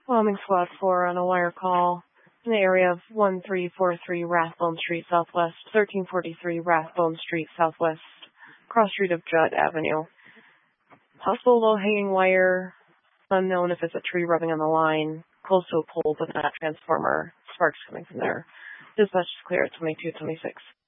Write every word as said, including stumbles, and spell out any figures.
Wyoming Squad four on a wire call in the area of one three four three Rathbone Street Southwest, thirteen forty-three Rathbone Street Southwest, cross street of Judd Avenue. Possible low-hanging wire, unknown if it's a tree rubbing on the line, close to a pole but not a transformer, sparks coming from there. Dispatch is clear at twenty-two twenty-six.